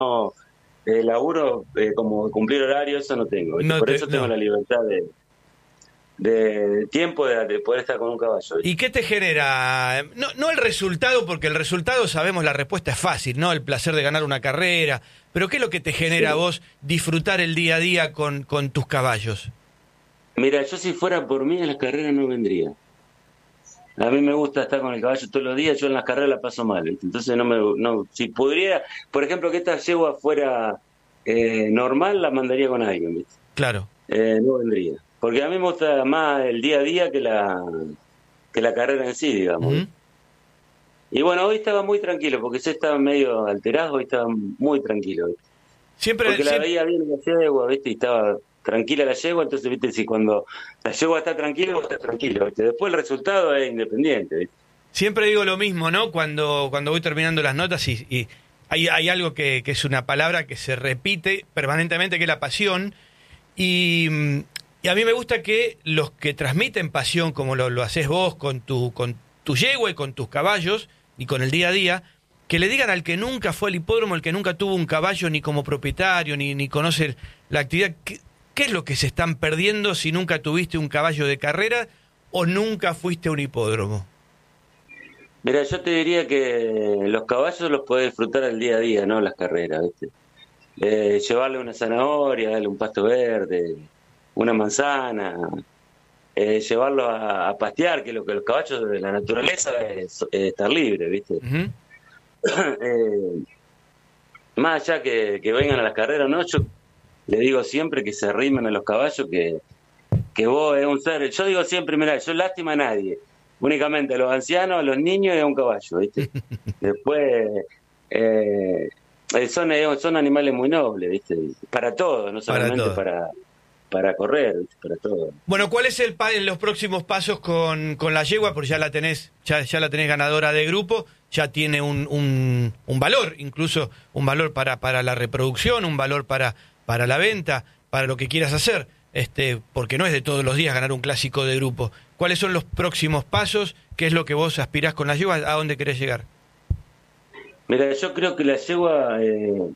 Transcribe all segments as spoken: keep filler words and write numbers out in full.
no, eh, laburo, eh, como cumplir horario, eso no tengo, ¿viste? No Por te, eso tengo no. la libertad de, de tiempo de, de poder estar con un caballo, ¿viste? ¿Y qué te genera? No, no el resultado, porque el resultado sabemos la respuesta es fácil, ¿no? El placer de ganar una carrera. Pero ¿qué es lo que te genera a Sí. vos disfrutar el día a día con, con tus caballos? Mira, yo si fuera por mí en las carreras no vendría. A mí me gusta estar con el caballo todos los días, yo en las carreras la paso mal, ¿viste? Entonces no me, no, si pudiera, por ejemplo, que esta yegua fuera eh, normal, la mandaría con alguien, ¿viste? Claro. Eh, no vendría. Porque a mí me gusta más el día a día que la, que la carrera en sí, digamos, Ujú. ¿viste? Y bueno, hoy estaba muy tranquilo, porque yo estaba medio alterado, hoy estaba muy tranquilo, ¿viste? Siempre, Porque la siempre, veía bien la yegua, ¿viste? Y estaba tranquila la yegua, entonces, ¿viste? Si cuando la yegua está tranquila, vos estás tranquilo, ¿viste? Después el resultado es independiente, ¿viste? siempre digo lo mismo, ¿no? Cuando, cuando voy terminando las notas y, y hay, hay algo que, que es una palabra que se repite permanentemente, que es la pasión. Y, mm, y a mí me gusta que los que transmiten pasión, como lo, lo haces vos con tu, con tu yegua y con tus caballos y con el día a día, que le digan al que nunca fue al hipódromo, el que nunca tuvo un caballo ni como propietario, ni, ni conoce la actividad, ¿qué, qué es lo que se están perdiendo si nunca tuviste un caballo de carrera o nunca fuiste a un hipódromo? Mira, yo te diría que los caballos los podés disfrutar al día a día, no las carreras, ¿viste? Eh, llevarle una zanahoria, darle un pasto verde, una manzana, eh, llevarlo a, a pastear, que lo que los caballos de la naturaleza es, es estar libre, ¿viste? Ujú. Eh, más allá que, que vengan a las carreras, ¿no? Yo le digo siempre que se arrimen a los caballos, que, que vos es un ser. Yo digo siempre, mira, yo lástima a nadie, únicamente a los ancianos, a los niños y a un caballo, ¿viste? Después, eh, eh, son, eh, son animales muy nobles, ¿viste? Para todo, no Para solamente todo. para, para correr, ¿viste? Para todo. Bueno, ¿cuál es el pa- los próximos pasos con, con la yegua? Porque ya la tenés, ya, ya la tenés ganadora de grupo, ya tiene un, un, un valor, incluso un valor para, para la reproducción, un valor para, para la venta, para lo que quieras hacer, este, porque no es de todos los días ganar un clásico de grupo. ¿Cuáles son los próximos pasos? ¿Qué es lo que vos aspirás con la yegua? ¿A dónde querés llegar? Mira, yo creo que la yegua, eh,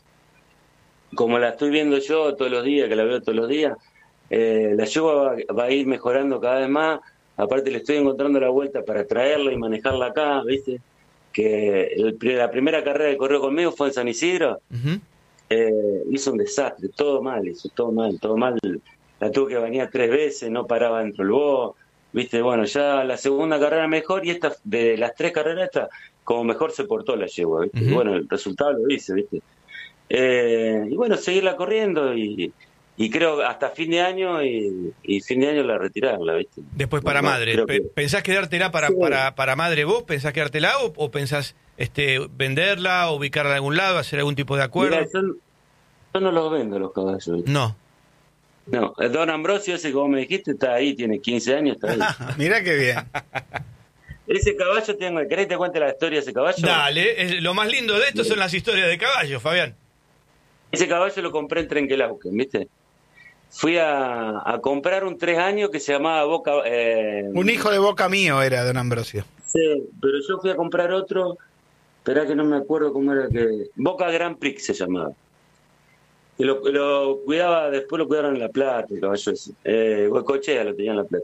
como la estoy viendo yo todos los días, que la veo todos los días, eh, la yegua va, va a ir mejorando cada vez más. Aparte le estoy encontrando la vuelta para traerla y manejarla acá, ¿viste? Que el, la primera carrera que corrió conmigo fue en San Isidro. Ujú. Eh, hizo un desastre, todo mal, hizo todo mal, todo mal. La tuve que bañar tres veces, no paraba dentro del box, viste, bueno, ya la segunda carrera mejor y esta, de las tres carreras esta, como mejor se portó la yegua, viste, y Ujú. bueno, el resultado lo dice, viste. Eh, y bueno, seguirla corriendo y, y creo hasta fin de año y, y fin de año la retirarla, viste. Después No, para no, madre. creo que Pe- ¿Pensás quedártela sí. para, para, para madre vos? ¿Pensás quedártela o, o pensás este, venderla, ubicarla en algún lado, hacer algún tipo de Mira, acuerdo? yo, yo no los vendo los caballos, ¿viste? No. No, el Don Ambrosio, ese que vos me dijiste, está ahí, tiene quince años, está ahí. Mirá qué bien. Ese caballo, tengo, ¿querés que te cuente la historia de ese caballo? Dale, es- lo más lindo de esto son las historias de caballos, Fabián. Ese caballo lo compré en Trenquelauquen, ¿viste? Fui a, a comprar un tres años que se llamaba Boca... Eh, Un hijo de boca mío era Don Ambrosio. sí, pero yo fui a comprar otro, esperá que no me acuerdo cómo era que... Boca Grand Prix se llamaba. Y lo, lo cuidaba, después lo cuidaron en La Plata, el caballo ese. Eh, Huecochea lo tenía en La Plata.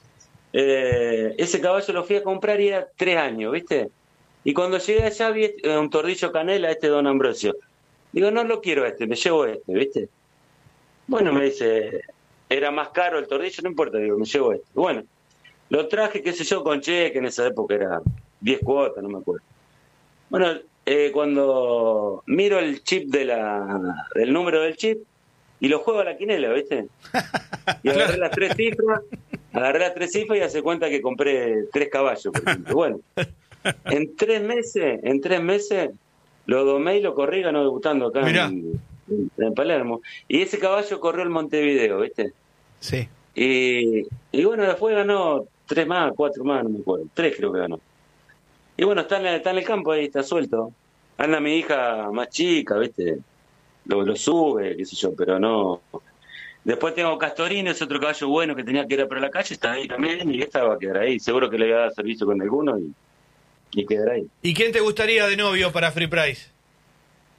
Eh, ese caballo lo fui a comprar y era tres años, ¿viste? Y cuando llegué allá vi eh, un tordillo canela, este Don Ambrosio. Digo, no lo quiero este, me llevo este, ¿viste? Bueno, me dice, era más caro el tordillo, no importa, digo, me llevo este. Bueno, lo traje, qué sé yo, con cheque, en esa época era diez cuotas, no me acuerdo. Bueno, eh, cuando miro el chip de la, del número del chip y lo juego a la quinela, ¿viste? Y agarré las tres cifras, agarré las tres cifras y hace cuenta que compré tres caballos, por ejemplo. Bueno, en tres meses, en tres meses, lo domé y lo corrí, ganó debutando acá Mirá. en, en, en Palermo. Y ese caballo corrió el Montevideo, ¿viste? Sí. Y, y bueno, después ganó tres más, cuatro más, no me acuerdo. Tres creo que ganó. Y bueno, está en, el- está en el campo ahí, está suelto. Anda mi hija más chica, ¿viste? Lo, lo sube, qué sé yo, pero no. Después tengo Castorino, es otro caballo bueno que tenía que ir para la calle, está ahí también, y esta va a quedar ahí. Seguro que le voy a dar servicio con alguno y, y quedará ahí. ¿Y quién te gustaría de novio para Free Price?